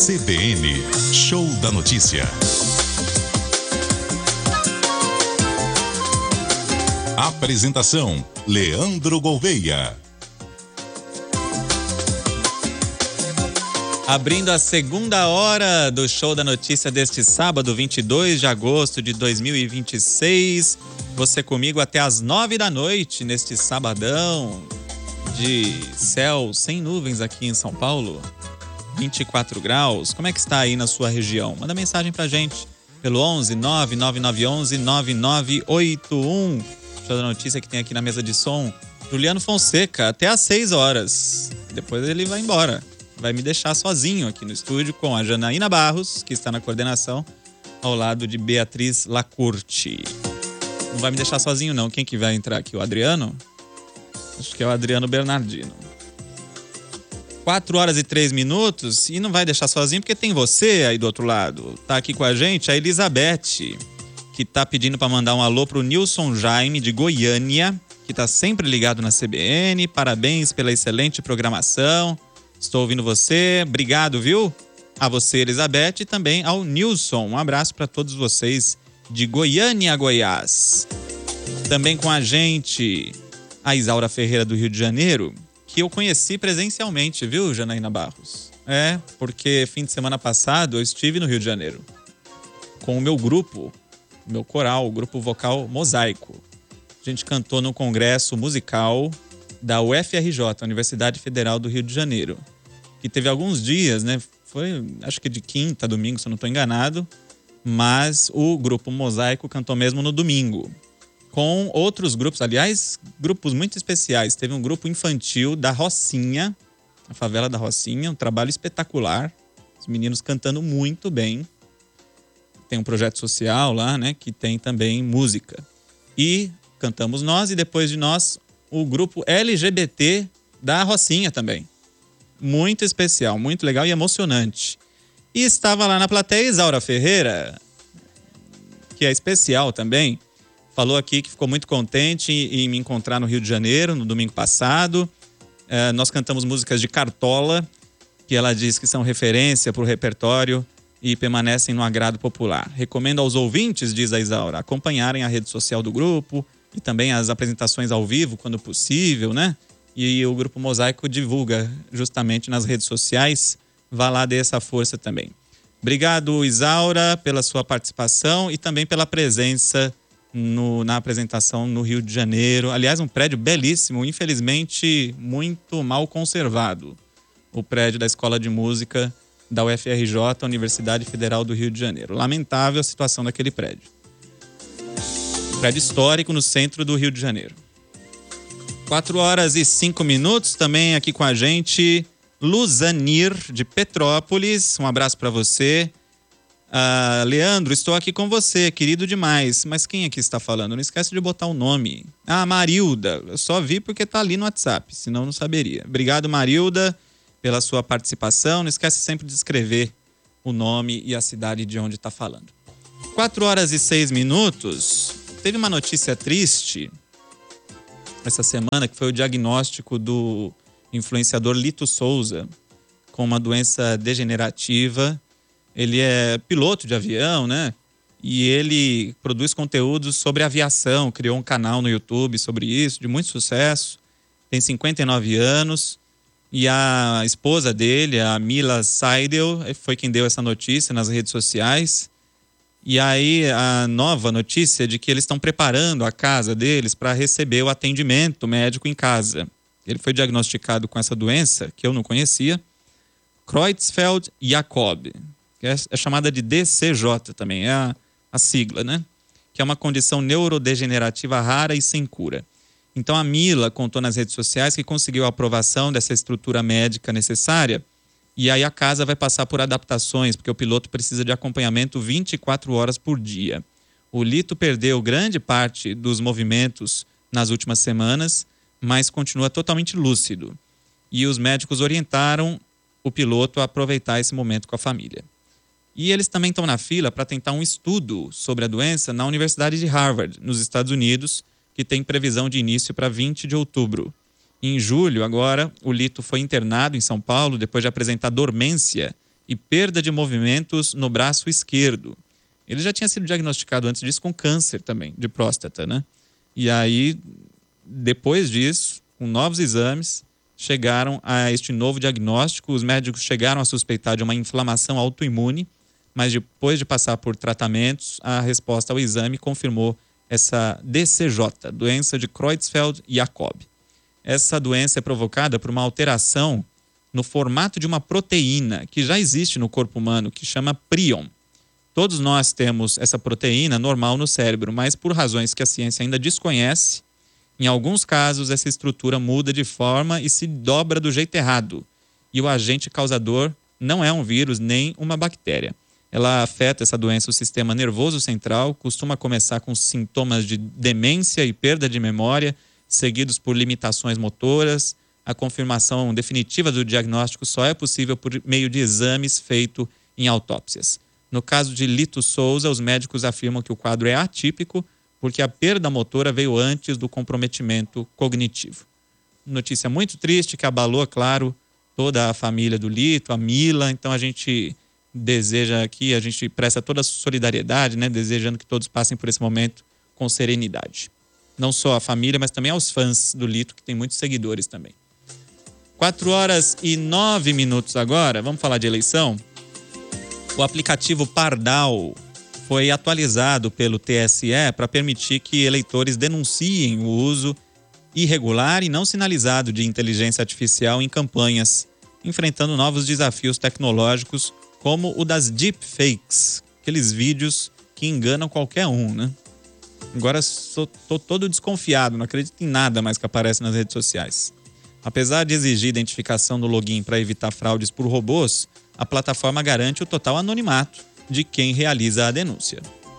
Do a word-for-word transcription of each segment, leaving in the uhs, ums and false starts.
C B N, Show da Notícia. Apresentação, Leandro Gouveia. Abrindo a segunda hora do Show da Notícia deste sábado, vinte e dois de agosto de dois mil e vinte e seis. Você comigo até as nove da noite, neste sabadão de céu sem nuvens aqui em São Paulo. vinte e quatro graus. Como é que está aí na sua região? Manda mensagem pra gente pelo onze nove nove nove onze nove nove oito um. Show da Notícia que tem aqui na mesa de som. Juliano Fonseca, até às seis horas. Depois ele vai embora. Vai me deixar sozinho aqui no estúdio com a Janaína Barros, que está na coordenação, ao lado de Beatriz Lacourte. Não vai me deixar sozinho, não. Quem que vai entrar aqui? O Adriano? Acho que é o Adriano Bernardino. quatro horas e três minutos e não vai deixar sozinho porque tem você aí do outro lado. Tá aqui com a gente a Elizabeth, que tá pedindo para mandar um alô pro Nilson Jaime, de Goiânia, que tá sempre ligado na C B N. Parabéns pela excelente programação. Estou ouvindo você. Obrigado, viu? A você, Elizabeth, e também ao Nilson. Um abraço para todos vocês de Goiânia, Goiás. Também com a gente a Isaura Ferreira, do Rio de Janeiro, que eu conheci presencialmente, viu, Janaína Barros? É, porque fim de semana passado eu estive no Rio de Janeiro com o meu grupo, meu coral, o grupo vocal Mosaico. A gente cantou no congresso musical da U F R J, Universidade Federal do Rio de Janeiro, que teve alguns dias, né? Foi, acho que de quinta a domingo, se eu não estou enganado, mas o grupo Mosaico cantou mesmo no domingo, com outros grupos, aliás, grupos muito especiais. Teve um grupo infantil da Rocinha, a favela da Rocinha, um trabalho espetacular, os meninos cantando muito bem. Tem um projeto social lá, né, que tem também música. E cantamos nós, e depois de nós, o grupo L G B T da Rocinha também. Muito especial, muito legal e emocionante. E estava lá na plateia Isaura Ferreira, que é especial também. Falou aqui que ficou muito contente em me encontrar no Rio de Janeiro, no domingo passado. É, nós cantamos músicas de Cartola, que ela diz que são referência para o repertório e permanecem no agrado popular. Recomendo aos ouvintes, diz a Isaura, acompanharem a rede social do grupo e também as apresentações ao vivo, quando possível, né? E o Grupo Mosaico divulga justamente nas redes sociais. Vá lá, dê essa força também. Obrigado, Isaura, pela sua participação e também pela presença no, na apresentação no Rio de Janeiro. Aliás, um prédio belíssimo, infelizmente muito mal conservado. O prédio da Escola de Música da U F R J, Universidade Federal do Rio de Janeiro. Lamentável a situação daquele prédio. Prédio histórico no centro do Rio de Janeiro. quatro horas e cinco minutos, também aqui com a gente, Luzanir, de Petrópolis. Um abraço para você. Ah, Leandro, estou aqui com você, querido demais. Mas quem aqui está falando? Não esquece de botar o nome. Ah, Marilda. Eu só vi porque tá ali no WhatsApp, senão não saberia. Obrigado, Marilda, pela sua participação. Não esquece sempre de escrever o nome e a cidade de onde está falando. quatro horas e seis minutos. Teve uma notícia triste essa semana, que foi o diagnóstico do influenciador Lito Souza com uma doença degenerativa. Ele é piloto de avião, né? E ele produz conteúdos sobre aviação, criou um canal no YouTube sobre isso, de muito sucesso. Tem cinquenta e nove anos. E a esposa dele, a Mila Seidel, foi quem deu essa notícia nas redes sociais. E aí a nova notícia é de que eles estão preparando a casa deles para receber o atendimento médico em casa. Ele foi diagnosticado com essa doença, que eu não conhecia, Creutzfeldt-Jakob, que é, é chamada de D C J também, é a, a sigla, né? Que é uma condição neurodegenerativa rara e sem cura. Então a Mila contou nas redes sociais que conseguiu a aprovação dessa estrutura médica necessária. E aí a casa vai passar por adaptações, porque o piloto precisa de acompanhamento vinte e quatro horas por dia. O Lito perdeu grande parte dos movimentos nas últimas semanas, mas continua totalmente lúcido. E os médicos orientaram o piloto a aproveitar esse momento com a família. E eles também estão na fila para tentar um estudo sobre a doença na Universidade de Harvard, nos Estados Unidos, que tem previsão de início para vinte de outubro. Em julho, agora, o Lito foi internado em São Paulo depois de apresentar dormência e perda de movimentos no braço esquerdo. Ele já tinha sido diagnosticado antes disso com câncer também, de próstata, né? E aí, depois disso, com novos exames, chegaram a este novo diagnóstico. Os médicos chegaram a suspeitar de uma inflamação autoimune, mas depois de passar por tratamentos, a resposta ao exame confirmou essa D C J, doença de Creutzfeldt-Jakob. Essa doença é provocada por uma alteração no formato de uma proteína que já existe no corpo humano, que chama prion. Todos nós temos essa proteína normal no cérebro, mas por razões que a ciência ainda desconhece, em alguns casos essa estrutura muda de forma e se dobra do jeito errado. E o agente causador não é um vírus nem uma bactéria. Ela afeta essa doença o sistema nervoso central, costuma começar com sintomas de demência e perda de memória, seguidos por limitações motoras. A confirmação definitiva do diagnóstico só é possível por meio de exames feitos em autópsias. No caso de Lito Souza, os médicos afirmam que o quadro é atípico porque a perda motora veio antes do comprometimento cognitivo. Notícia muito triste que abalou, claro, toda a família do Lito, a Mila. Então a gente deseja aqui, a gente presta toda a solidariedade, né, desejando que todos passem por esse momento com serenidade. Não só a família, mas também aos fãs do Lito, que tem muitos seguidores também. quatro horas e nove minutos agora, vamos falar de eleição? O aplicativo Pardal foi atualizado pelo T S E para permitir que eleitores denunciem o uso irregular e não sinalizado de inteligência artificial em campanhas, enfrentando novos desafios tecnológicos como o das deepfakes, aqueles vídeos que enganam qualquer um, né? Agora estou todo desconfiado, não acredito em nada mais que aparece nas redes sociais. Apesar de exigir identificação no login para evitar fraudes por robôs, a plataforma garante o total anonimato de quem realiza a denúncia.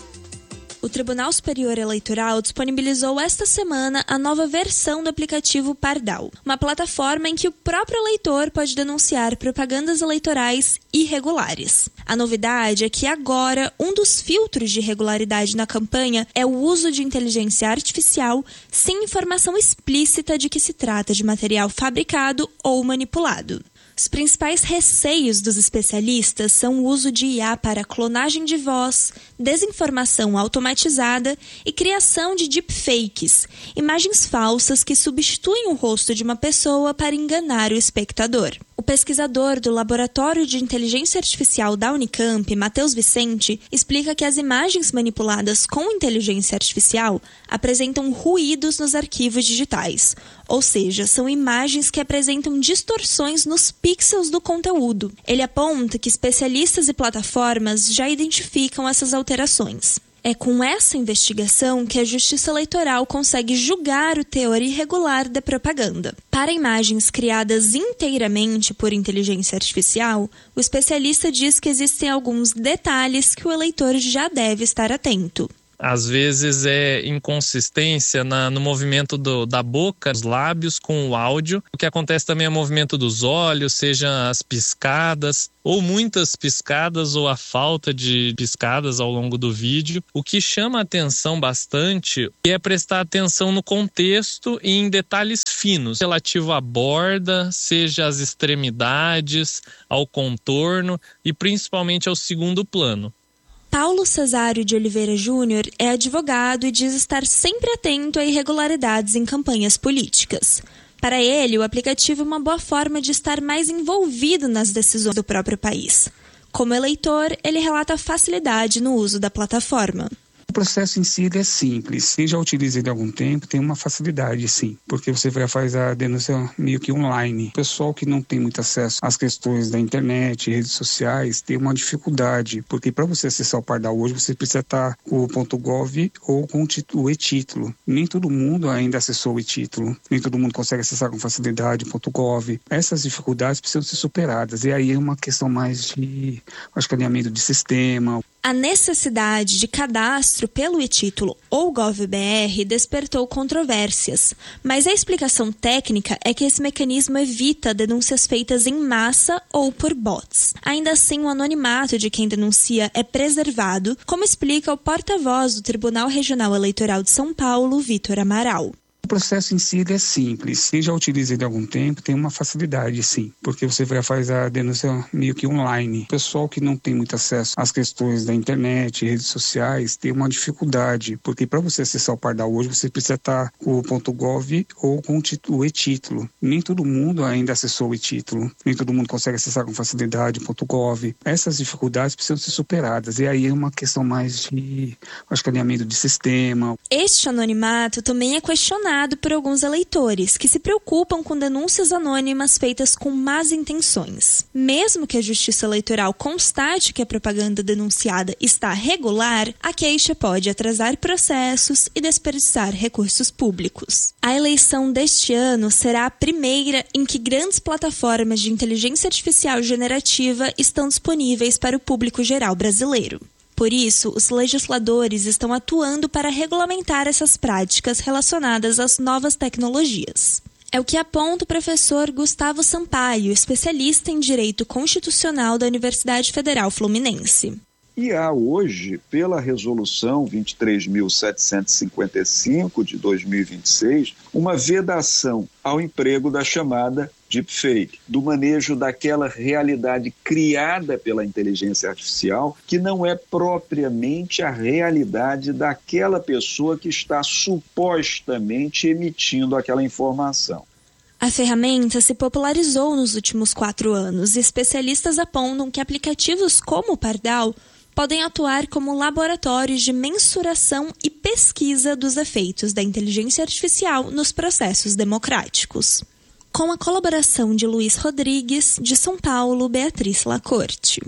O Tribunal Superior Eleitoral disponibilizou esta semana a nova versão do aplicativo Pardal, uma plataforma em que o próprio eleitor pode denunciar propagandas eleitorais irregulares. A novidade é que agora um dos filtros de irregularidade na campanha é o uso de inteligência artificial sem informação explícita de que se trata de material fabricado ou manipulado. Os principais receios dos especialistas são o uso de I A para clonagem de voz, desinformação automatizada e criação de deepfakes, imagens falsas que substituem o rosto de uma pessoa para enganar o espectador. O pesquisador do Laboratório de Inteligência Artificial da Unicamp, Matheus Vicente, explica que as imagens manipuladas com inteligência artificial apresentam ruídos nos arquivos digitais, ou seja, são imagens que apresentam distorções nos pixels do conteúdo. Ele aponta que especialistas e plataformas já identificam essas alterações. É com essa investigação que a Justiça Eleitoral consegue julgar o teor irregular da propaganda. Para imagens criadas inteiramente por inteligência artificial, o especialista diz que existem alguns detalhes que o eleitor já deve estar atento. Às vezes é inconsistência na, no movimento do, da boca, dos lábios com o áudio. O que acontece também é o movimento dos olhos, seja as piscadas, ou muitas piscadas, ou a falta de piscadas ao longo do vídeo. O que chama a atenção bastante é prestar atenção no contexto e em detalhes finos, relativo à borda, seja as extremidades, ao contorno e principalmente ao segundo plano. Paulo Cesário de Oliveira Júnior é advogado e diz estar sempre atento a irregularidades em campanhas políticas. Para ele, o aplicativo é uma boa forma de estar mais envolvido nas decisões do próprio país. Como eleitor, ele relata a facilidade no uso da plataforma. O processo em si é simples. Quem já utiliza ele há algum tempo tem uma facilidade, sim, porque você vai fazer a denúncia meio que online. O pessoal que não tem muito acesso às questões da internet, redes sociais, tem uma dificuldade, porque para você acessar o Pardal hoje, você precisa estar com o .gov ou com o e-título. Nem todo mundo ainda acessou o e-título, nem todo mundo consegue acessar com facilidade o .gov. Essas dificuldades precisam ser superadas, e aí é uma questão mais de, acho que alinhamento de sistema. A necessidade de cadastro pelo e-título ou GovBR despertou controvérsias, mas a explicação técnica é que esse mecanismo evita denúncias feitas em massa ou por bots. Ainda assim, o anonimato de quem denuncia é preservado, como explica o porta-voz do Tribunal Regional Eleitoral de São Paulo, Vitor Amaral. O processo em si ele é simples. Quem já utiliza ele há algum tempo tem uma facilidade, sim, porque você vai fazer a denúncia meio que online. O pessoal que não tem muito acesso às questões da internet, redes sociais, tem uma dificuldade, porque para você acessar o Pardal hoje, você precisa estar com o .gov ou com o e-título. Nem todo mundo ainda acessou o e-título, nem todo mundo consegue acessar com facilidade o .gov. Essas dificuldades precisam ser superadas, e aí é uma questão mais de, acho que, alinhamento de sistema. Este anonimato também é questionado por alguns eleitores, que se preocupam com denúncias anônimas feitas com más intenções. Mesmo que a Justiça Eleitoral constate que a propaganda denunciada está regular, a queixa pode atrasar processos e desperdiçar recursos públicos. A eleição deste ano será a primeira em que grandes plataformas de inteligência artificial generativa estão disponíveis para o público geral brasileiro. Por isso, os legisladores estão atuando para regulamentar essas práticas relacionadas às novas tecnologias. É o que aponta o professor Gustavo Sampaio, especialista em Direito Constitucional da Universidade Federal Fluminense. E há hoje, pela Resolução vinte e três mil setecentos e cinquenta e cinco de dois mil e vinte e seis, uma vedação ao emprego da chamada deepfake, do manejo daquela realidade criada pela inteligência artificial, que não é propriamente a realidade daquela pessoa que está supostamente emitindo aquela informação. A ferramenta se popularizou nos últimos quatro anos e especialistas apontam que aplicativos como o Pardal podem atuar como laboratórios de mensuração e pesquisa dos efeitos da inteligência artificial nos processos democráticos. Com a colaboração de Luiz Rodrigues, de São Paulo, Beatriz Lacorte.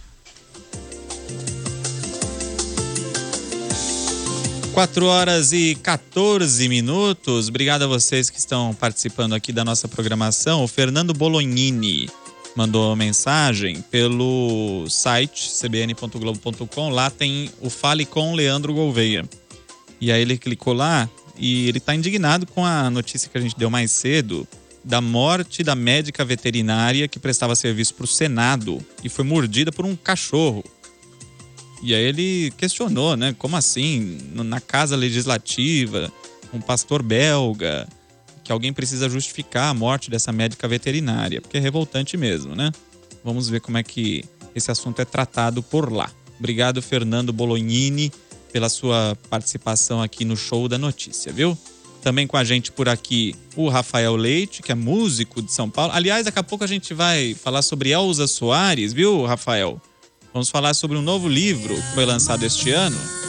quatro horas e quatorze minutos. Obrigado a vocês que estão participando aqui da nossa programação. O Fernando Bolognini mandou mensagem pelo site c b n ponto globo ponto com. Lá tem o Fale com Leandro Gouveia. E aí ele clicou lá e ele está indignado com a notícia que a gente deu mais cedo da morte da médica veterinária que prestava serviço para o Senado e foi mordida por um cachorro. E aí ele questionou, né? Como assim? Na casa legislativa, um pastor belga, que alguém precisa justificar a morte dessa médica veterinária, porque é revoltante mesmo, né? Vamos ver como é que esse assunto é tratado por lá. Obrigado, Fernando Bolognini, pela sua participação aqui no Show da Notícia, viu? Também com a gente por aqui o Rafael Leite, que é músico de São Paulo. Aliás, daqui a pouco a gente vai falar sobre Elza Soares, viu, Rafael? Vamos falar sobre um novo livro que foi lançado este ano.